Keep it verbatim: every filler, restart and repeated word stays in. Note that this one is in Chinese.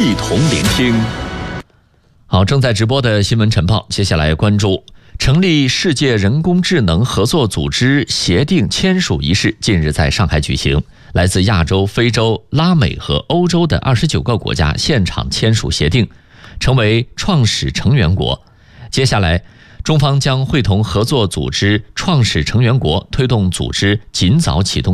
一同聆听。 好，正在直播的新闻晨报，接下来关注成立世界人工智能合作组织协定签署仪式近日在上海举行，来自亚洲、非洲、拉美和欧洲的二十九个国家现场签署协定，成为创始成员国。接下来，中方将会同合作组织创始成员国推动组织尽早启动